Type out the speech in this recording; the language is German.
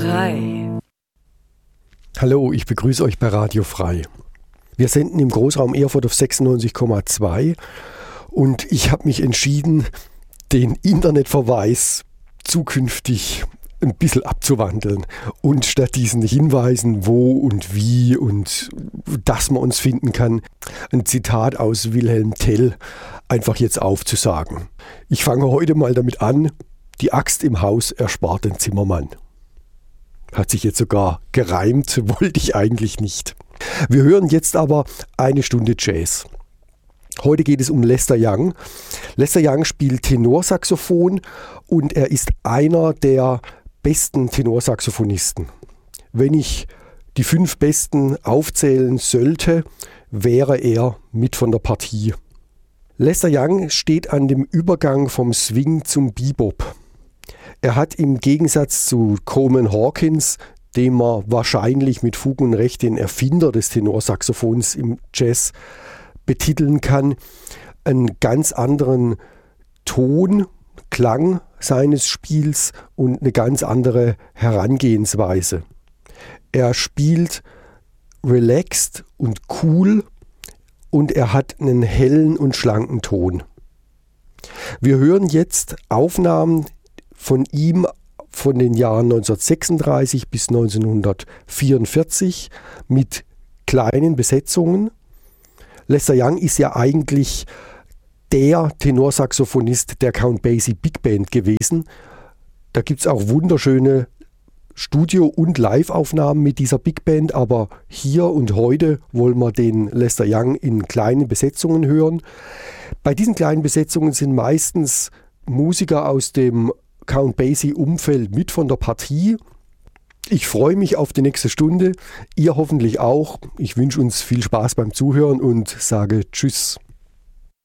Frei. Hallo, ich begrüße euch bei Radio Frei. Wir senden im Großraum Erfurt auf 96,2 und ich habe mich entschieden, den Internetverweis zukünftig ein bisschen abzuwandeln und statt diesen Hinweisen, wo und wie und dass man uns finden kann, ein Zitat aus Wilhelm Tell einfach jetzt aufzusagen. Ich fange heute mal damit an: Die Axt im Haus erspart den Zimmermann. Hat sich jetzt sogar gereimt, wollte ich eigentlich nicht. Wir hören jetzt aber eine Stunde Jazz. Heute geht es um Lester Young. Lester Young spielt Tenorsaxophon und er ist einer der besten Tenorsaxophonisten. Wenn ich die 5 Besten aufzählen sollte, wäre er mit von der Partie. Lester Young steht an dem Übergang vom Swing zum Bebop. Er hat im Gegensatz zu Coleman Hawkins, dem man wahrscheinlich mit Fug und Recht den Erfinder des Tenorsaxophons im Jazz betiteln kann, einen ganz anderen Ton, Klang seines Spiels und eine ganz andere Herangehensweise. Er spielt relaxed und cool und er hat einen hellen und schlanken Ton. Wir hören jetzt Aufnahmen von ihm von den Jahren 1936 bis 1944 mit kleinen Besetzungen. Lester Young ist ja eigentlich der Tenorsaxophonist der Count Basie Big Band gewesen. Da gibt es auch wunderschöne Studio- und Live-Aufnahmen mit dieser Big Band, aber hier und heute wollen wir den Lester Young in kleinen Besetzungen hören. Bei diesen kleinen Besetzungen sind meistens Musiker aus dem Count Basie-Umfeld mit von der Partie. Ich freue mich auf die nächste Stunde, ihr hoffentlich auch. Ich wünsche uns viel Spaß beim Zuhören und sage Tschüss.